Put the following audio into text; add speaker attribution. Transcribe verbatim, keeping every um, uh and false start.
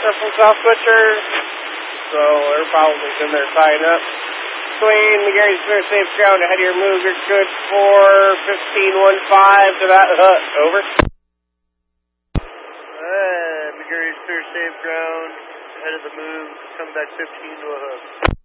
Speaker 1: They're from South Butcher, so they're probably in there tying up. Between McGarry's Clear Safe Ground ahead of your move, you're good for fifteen one five to that hut. Over.
Speaker 2: Uh, McGarry's Clear Safe Ground ahead of the move, come back fifteen to a hook.